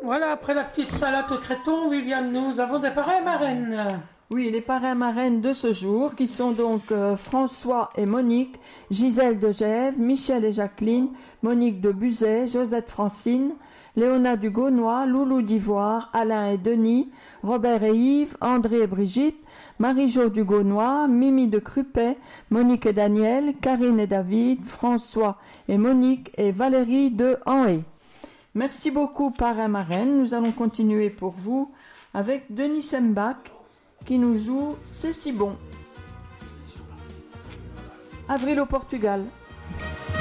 Voilà, après la petite salade au créton, Viviane, nous avons des parrains marraines. Oui, les parrains marraines de ce jour, qui sont donc François et Monique, Gisèle de Gève, Michel et Jacqueline, Monique de Buzet, Josette Francine, Léona du Gaunois, Loulou d'Ivoire, Alain et Denis, Robert et Yves, André et Brigitte, Marie-Jo du Gaunois, Mimi de Crupet, Monique et Daniel, Karine et David, François et Monique et Valérie de Henré. Merci beaucoup, parrain marraine. Nous allons continuer pour vous avec Denis Sembach qui nous joue C'est si bon. Avril au Portugal.